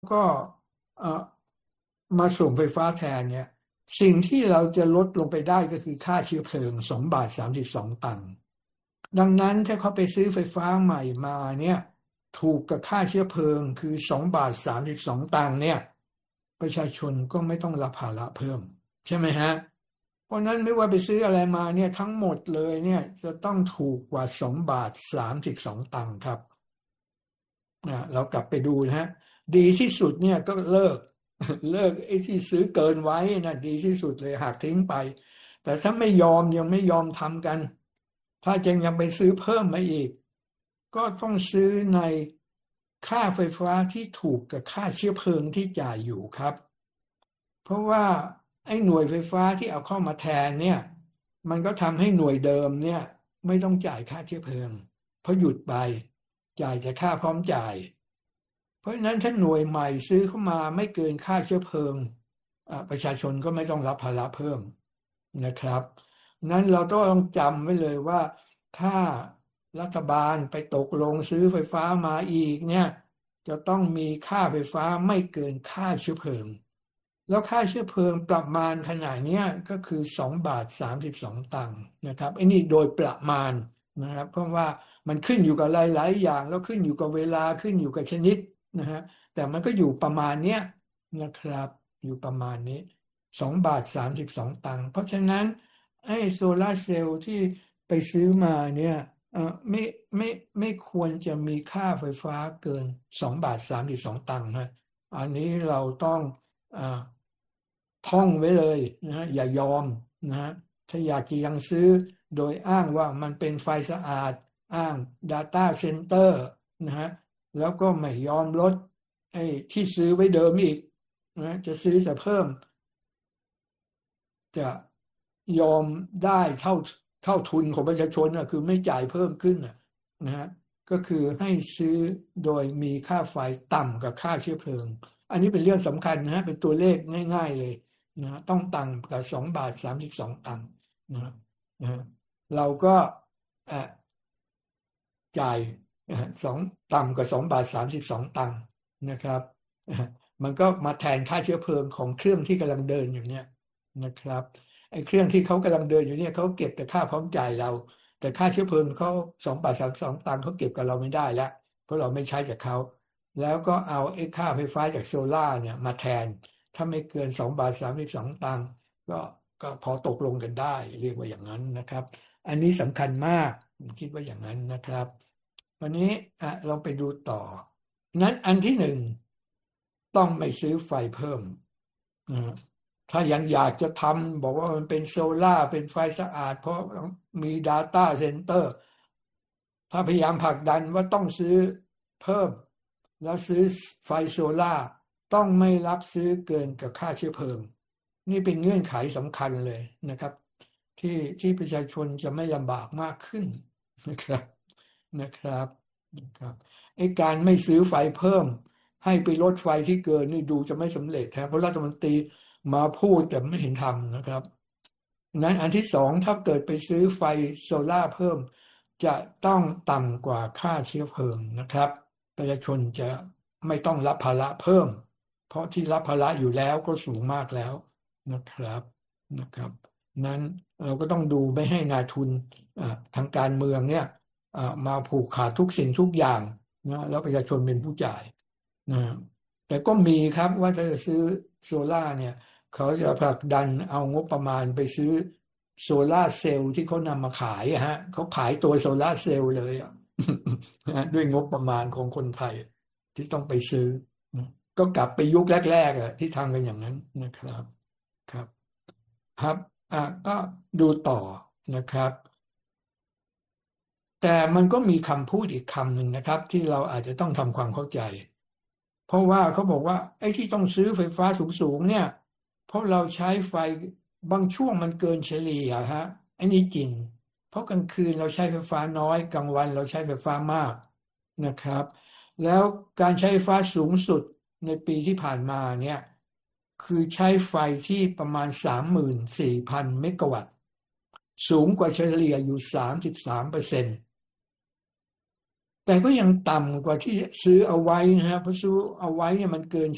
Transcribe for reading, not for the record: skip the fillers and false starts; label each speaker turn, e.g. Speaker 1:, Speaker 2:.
Speaker 1: ก็เอ่อมาส่งไฟฟ้าแทนเนี่ยสิ่งที่เราจะลดลงไปได้ก็คือค่าเชื้อเพลิง2.32 บาทดังนั้นถ้าเขาไปซื้อไฟฟ้าใหม่มาเนี่ยถูกกับค่าเชื้อเพลิงคือ2.32 บาทเนี่ยประชาชนก็ไม่ต้องรับภาระเพิ่มใช่ไหมฮะเพราะนั้นไม่ว่าไปซื้ออะไรมาเนี่ยทั้งหมดเลยเนี่ยจะต้องถูกกว่า2.32 บาทครับเรากลับไปดูนะฮะดีที่สุดเนี่ยก็เลิกเลิกไอ้ที่ซื้อเกินไว้นะดีที่สุดเลยหักทิ้งไปแต่ถ้าไม่ยอมยังไม่ยอมทำกันถ้ายังไปซื้อเพิ่มมาอีกก็ต้องซื้อในค่าไฟฟ้าที่ถูกกับค่าเชื้อเพลิงที่จ่ายอยู่ครับเพราะว่าไอ้หน่วยไฟฟ้าที่เอาเข้ามาแทนเนี่ยมันก็ทำให้หน่วยเดิมเนี่ยไม่ต้องจ่ายค่าเชื้อเพลิงเพราะหยุดไปจ่ายแต่ค่าพร้อมจ่าย เพราะฉะนั้นถ้าหน่วยใหม่ซื้อเข้ามาไม่เกินค่าเชื้อเพลิงประชาชนก็ไม่ต้องรับภาระเพิ่มนะครับนั้นเราต้องจำไว้เลยว่าถ้ารัฐบาลไปตกลงซื้อไฟฟ้ามาอีกเนี่ยจะต้องมีค่าไฟฟ้าไม่เกินค่าเชื้อเพลิงแล้วค่าเชื้อเพลิงประมาณขนาดเนี้ยก็คือ2.32 บาทนะครับไอ้นี่โดยประมาณนะครับเพราะว่ามันขึ้นอยู่กับหลายๆอย่างแล้วขึ้นอยู่กับเวลาขึ้นอยู่กับชนิดนะฮะแต่มันก็อยู่ประมาณเนี้ยนะครับอยู่ประมาณนี้2.32 บาทเพราะฉะนั้นไอ้โซลาร์เซลล์ที่ไปซื้อมาเนี่ยเอ่อไม่ไม่ไม่ควรจะมีค่าไฟฟ้าเกิน2.32 บาทนะอันนี้เราต้องอ่าท่องไว้เลยนะฮะอย่ายอมนะฮะถ้าอยากจะยังซื้อโดยอ้างว่ามันเป็นไฟสะอาดอ้าง Data Center นะฮะแล้วก็ไม่ยอมลดไอ้ที่ซื้อไว้เดิมอีกนะจะซื้อแต่เพิ่มจะยอมได้เท่าทุนของประชาชนนะคือไม่จ่ายเพิ่มขึ้นนะฮะก็คือให้ซื้อโดยมีค่าไฟต่ำกับค่าเชื้อเพลิงอันนี้เป็นเรื่องสำคัญนะฮะเป็นตัวเลขง่ายๆเลยนะฮะต้องต่ำกับ2.32 บาทนะฮะนะฮะเราก็เอ่อจ่ายสองต่ำกว่า2.32 บาทนะครับมันก็มาแทนค่าเชื้อเพลิงของเครื่องที่กำลังเดินอยู่เนี่ยนะครับไอ้เครื่องที่เขากำลังเดินอยู่เนี่ยเขาเก็บแต่ค่าพร้อมจ่ายเราแต่ค่าเชื้อเพลิงเขา2.32 ตังค์เขาเก็บกับเราไม่ได้แล้วเพราะเราไม่ใช้จากเขาแล้วก็เอาไอ้ค่าไฟฟ้าจากโซล่าร์เนี่ยมาแทนถ้าไม่เกิน2.32 ตังค์ก็ก็พอตกลงกันได้เรียกว่าอย่างนั้นนะครับอันนี้สำคัญมากคิดว่าอย่างนั้นนะครับวันนี้ลองไปดูต่อนั้นอันที่หนึ่งต้องไม่ซื้อไฟเพิ่มนะฮะถ้ายังอยากจะทำบอกว่ามันเป็นโซล่าร์เป็นไฟสะอาดเพราะมี Data Center ถ้าพยายามผลักดันว่าต้องซื้อเพิ่มแล้วซื้อไฟโซล่าร์ต้องไม่รับซื้อเกินกับค่าเชื้อเพลิงนี่เป็นเงื่อนไขสำคัญเลยนะครับที่ที่ประชาชนจะไม่ลำบากมากขึ้นนะครับนะครับนะครับไอ้การไม่ซื้อไฟเพิ่มให้ไปลดไฟที่เกินนี่ดูจะไม่สำเร็จครับเพราะรัฐมนตรีมาพูดแต่ไม่เห็นทำนะครับนั้นอันที่สองถ้าเกิดไปซื้อไฟโซล่าร์เพิ่มจะต้องต่ำกว่าค่าเชื้อเพลิงนะครับประชาชนจะไม่ต้องรับภาระเพิ่มเพราะที่รับภาระอยู่แล้วก็สูงมากแล้วนะครับนะครับนั้นเราก็ต้องดูไม่ให้นายทุนอ่าทางการเมืองเนี่ยมาผูกขาดทุกสิ่งทุกอย่างนะแล้วประชาชนเป็นผู้จ่ายนะแต่ก็มีครับว่าถ้าจะซื้อโซล่าร์เนี่ยเขาจะผลักดันเอางบประมาณไปซื้อโซล่าร์เซลล์ที่เขานำมาขายอะฮะเขาขายตัวโซล่าร์เซลล์เลยอะนะด้วยงบประมาณของคนไทยที่ต้องไปซื้อนะก็กลับไปยุคแรกๆอะที่ทำกันอย่างนั้นนะครับครับครับก็ดูต่อนะครับแต่มันก็มีคำพูดอีกคำหนึ่งนะครับที่เราอาจจะต้องทำความเข้าใจ เพราะว่าเขาบอกว่าไอ้ที่ต้องซื้อไฟฟ้าสูงๆเนี่ยเพราะเราใช้ไฟบางช่วงมันเกินเฉลี่ยฮะอันนี้จริงเพราะกลางคืนเราใช้ไฟฟ้าน้อยกลางวันเราใช้ไฟฟ้ามากนะครับแล้วการใช้ไฟฟ้าสูงสุดในปีที่ผ่านมาเนี่ยคือใช้ไฟที่ประมาณ34,000 เมกะวัตต์สูงกว่าเฉลี่ยอยู่33%แต่ก็ยังต่ำกว่าที่ซื้อเอาไว้นะฮะเพราะซื้อเอาไว้เนี่ยมันเกิน